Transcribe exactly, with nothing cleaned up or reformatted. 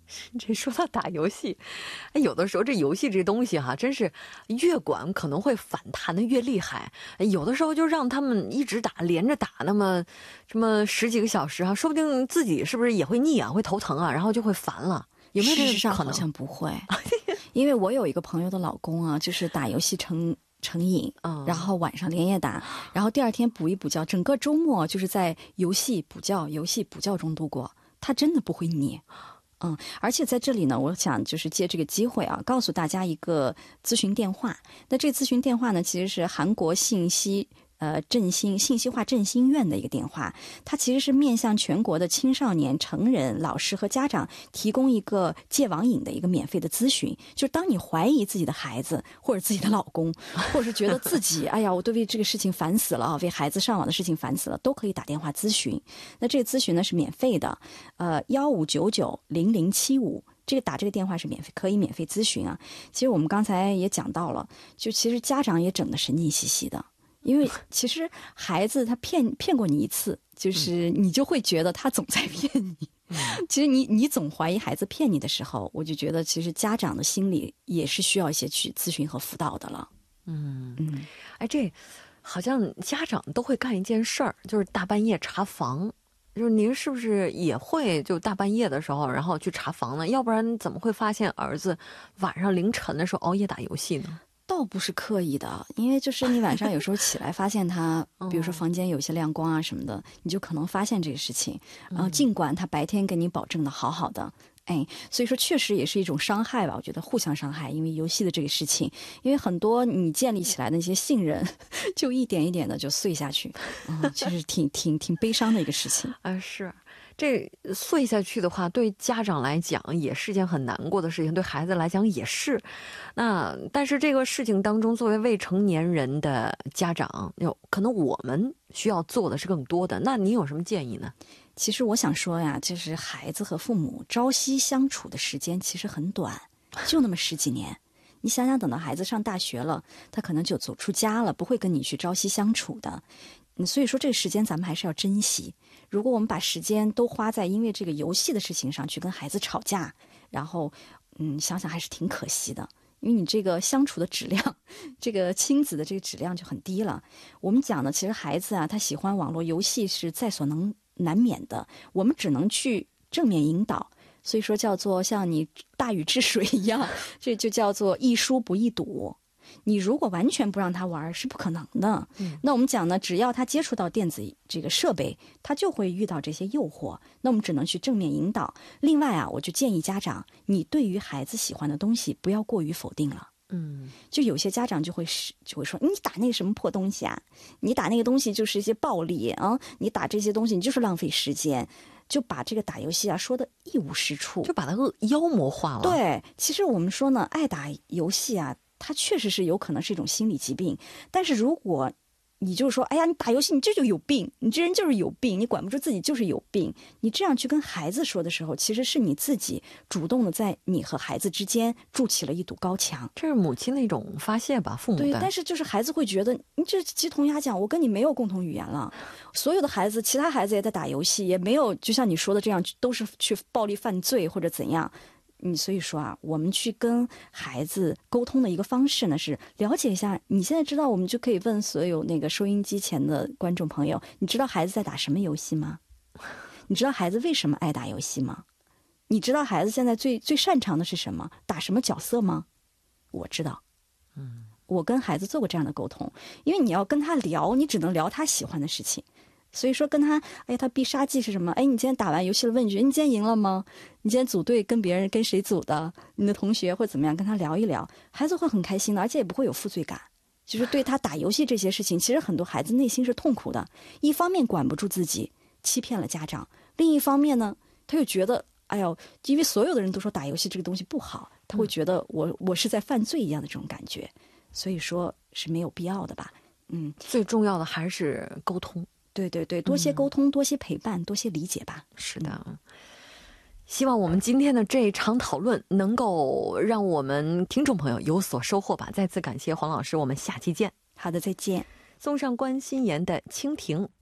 这说到打游戏，哎，有的时候这游戏这东西哈，真是越管可能会反弹的越厉害。有的时候就让他们一直打，连着打，那么这么十几个小时啊，说不定自己是不是也会腻啊，会头疼啊，然后就会烦了。有没有这个可能？ 事实上好像不会，因为我有一个朋友的老公啊，就是打游戏成成瘾， 嗯， 然后晚上连夜打，然后第二天补一补觉，整个周末就是在游戏补觉、游戏补觉中度过，他真的不会腻。嗯，而且在这里呢，我想就是借这个机会啊，告诉大家一个咨询电话。那这咨询电话呢，其实是韩国信息呃振兴信息化振兴院的一个电话，它其实是面向全国的青少年、成人、老师和家长提供一个戒网瘾的一个免费的咨询。就是当你怀疑自己的孩子或者自己的老公，或者是觉得自己哎呀，我都为这个事情烦死了，为孩子上网的事情烦死了，都可以打电话咨询。那这个咨询呢是免费的，呃，幺五九九零零七五。这个打这个电话是免费，可以免费咨询啊。其实我们刚才也讲到了，就其实家长也整得神经兮兮的，因为其实孩子他骗骗过你一次，就是你就会觉得他总在骗你。嗯、其实你你总怀疑孩子骗你的时候，我就觉得其实家长的心里也是需要一些去咨询和辅导的了。 嗯嗯，哎，这好像家长都会干一件事儿，就是大半夜查房。就是您是不是也会就大半夜的时候然后去查房呢？要不然怎么会发现儿子晚上凌晨的时候熬夜打游戏呢？ 倒不是刻意的，因为就是你晚上有时候起来发现他比如说房间有一些亮光啊什么的，你就可能发现这个事情，然后尽管他白天跟你保证的好好的，哎，所以说确实也是一种伤害吧，我觉得互相伤害，因为游戏的这个事情，因为很多你建立起来的那些信任就一点一点的就碎下去，嗯，其实挺挺挺悲伤的一个事情啊。是这碎下去的话，对家长来讲也是件很难过的事情，对孩子来讲也是。那但是这个事情当中，作为未成年人的家长，有可能我们需要做的是更多的。那您有什么建议呢？ 其实我想说呀，就是孩子和父母朝夕相处的时间其实很短，就那么十几年。你想想，等到孩子上大学了，他可能就走出家了，不会跟你去朝夕相处的。所以说这个时间咱们还是要珍惜。如果我们把时间都花在因为这个游戏的事情上去跟孩子吵架，然后嗯，想想还是挺可惜的，因为你这个相处的质量，这个亲子的这个质量就很低了。我们讲呢，其实孩子啊，他喜欢网络游戏是在所能难免的，我们只能去正面引导。所以说叫做像你大禹治水一样，这就叫做易输不易堵。你如果完全不让他玩是不可能的、嗯、那我们讲呢，只要他接触到电子这个设备，他就会遇到这些诱惑，那我们只能去正面引导。另外啊，我就建议家长，你对于孩子喜欢的东西不要过于否定了。嗯，就有些家长就会就会说，你打那个什么破东西啊，你打那个东西就是一些暴力啊，你打这些东西你就是浪费时间，就把这个打游戏啊说的一无是处， 就把它妖魔化了。 对，其实我们说呢，爱打游戏啊，它确实是有可能是一种心理疾病，但是如果你就是说，哎呀，你打游戏你这就有病，你这人就是有病，你管不住自己就是有病，你这样去跟孩子说的时候，其实是你自己主动的在你和孩子之间筑起了一堵高墙。 这是母亲的一种发泄吧，父母的。 对，但是就是孩子会觉得你这鸡同鸭讲，我跟你没有共同语言了。所有的孩子，其他孩子也在打游戏，也没有就像你说的这样，都是去暴力犯罪或者怎样。你所以说啊，我们去跟孩子沟通的一个方式呢，是了解一下。你现在知道，我们就可以问所有那个收音机前的观众朋友，你知道孩子在打什么游戏吗？你知道孩子为什么爱打游戏吗？你知道孩子现在最最擅长的是什么？打什么角色吗？我知道，嗯，我跟孩子做过这样的沟通，因为你要跟他聊，你只能聊他喜欢的事情。所以说跟他，哎，他必杀技是什么？哎，你今天打完游戏了，问一句，你今天赢了吗？你今天组队跟别人跟谁组的？你的同学或怎么样，跟他聊一聊，孩子会很开心的，而且也不会有负罪感。就是对他打游戏这些事情，其实很多孩子内心是痛苦的。一方面管不住自己，欺骗了家长；另一方面呢，他又觉得，哎呦，因为所有的人都说打游戏这个东西不好，他会觉得我我是在犯罪一样的这种感觉。所以说是没有必要的吧。嗯， 最重要的还是沟通。 对对对，多些沟通、嗯、多些陪伴，多些理解吧。 是的、嗯、希望我们今天的这一场讨论能够让我们听众朋友有所收获吧。再次感谢黄老师，我们下期见。 好的，再见。 送上关心妍的蜻蜓。